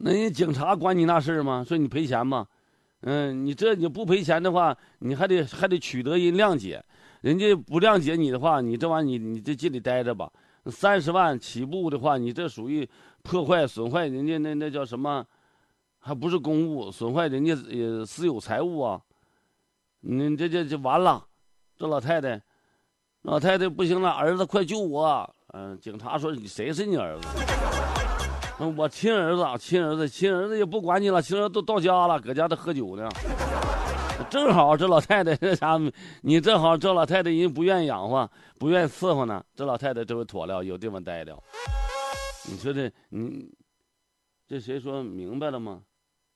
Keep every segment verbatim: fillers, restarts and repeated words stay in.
那人警察管你那事儿吗？说你赔钱吗？嗯，你这你不赔钱的话，你还得还得取得人谅解，人家不谅解你的话，你这玩意儿你你这进里待着吧。三十万起步的话，你这属于破坏损坏人家那那叫什么？还不是公物，损坏人家呃私有财物啊！你这这就完了。这老太太，老太太不行了，儿子快救我！嗯，警察说你谁是你儿子？嗯，我亲儿子，亲儿子，亲儿子也不管你了，亲儿子都到家了，搁家都喝酒呢。正好这老太太这啥，你正好这老太太人不愿意养活，不愿意伺候呢，这老太太这回妥了，有地方待了。你说这你这谁说明白了吗？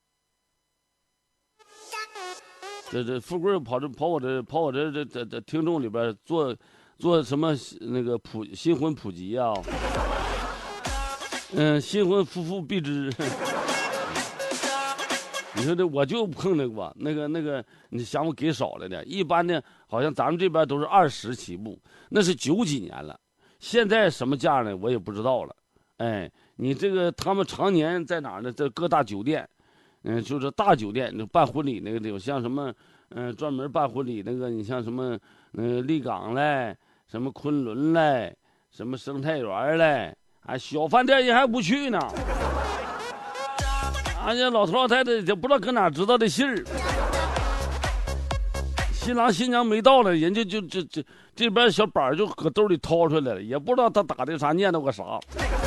这这富贵跑这跑我这跑我这这这这听众里边做做什么那个普新婚普及啊？嗯，新婚夫妇必知。你说这我就碰那个那个那个，你想我给少了的。一般呢，好像咱们这边都是二十起步，那是九几年了。现在什么价呢？我也不知道了。哎，你这个他们常年在哪儿呢？在各大酒店，嗯，就是大酒店办婚礼那个有像什么，嗯、呃，专门办婚礼那个，你像什么，嗯、呃，丽港嘞，什么昆仑嘞，什么生态园嘞，啊，小饭店人还不去呢。俺家老头老太太也不知道搁哪知道的信儿，新郎新娘没到了，人家就这这这边小板就搁兜里掏出来了，也不知道他打的啥，念叨个啥，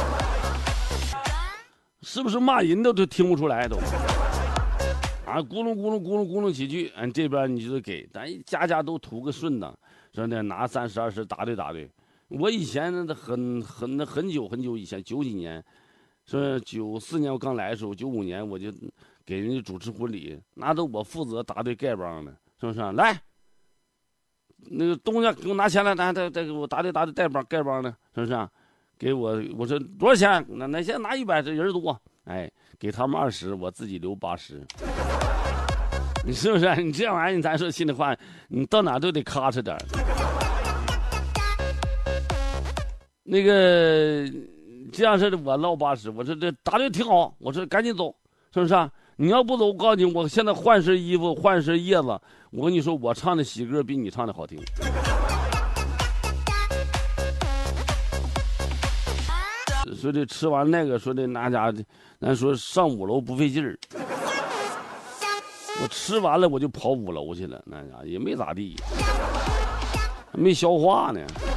是不是骂人都都听不出来都。啊，咕噜咕噜咕噜咕噜起去，俺这边你就给，咱家家都图个顺当，说那拿三十二十打对打对。我以前那很很那很久很久以前九几年。说九四年我刚来的时候，九五年我就给人家主持婚礼，那都我负责答对丐帮的，是不是、啊？来，那个东家给我拿钱来，拿再再给我答对答对丐帮丐帮的，是不是、啊？给我我说多少钱？那那先拿一百，这人多，哎，给他们二十，我自己留八十。你是不是、啊？你这玩意儿，你咱说心里话，你到哪都得咔哧点。那个。这样式的我落八十，我说这答对挺好，我说赶紧走，是不是啊？你要不走，我告诉你，我现在换身衣服，换身叶子，我跟你说，我唱的喜歌比你唱的好听。说的吃完那个，说的那家的，咱说上五楼不费劲儿。我吃完了我就跑五楼去了，那家也没咋地，还没消化呢。